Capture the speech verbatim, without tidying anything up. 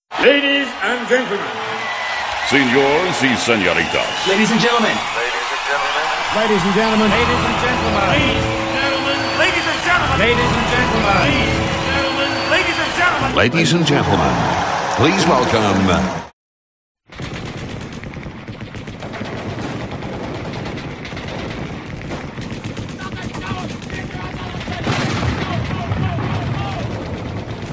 Ladies and gentlemen. Senors y senoritas. Ladies and gentlemen. Ladies and gentlemen. Ladies and gentlemen. Ladies and gentlemen. Ladies and gentlemen. Ladies and gentlemen. Ladies and gentlemen. Ladies and gentlemen. Ladies and gentlemen, please welcome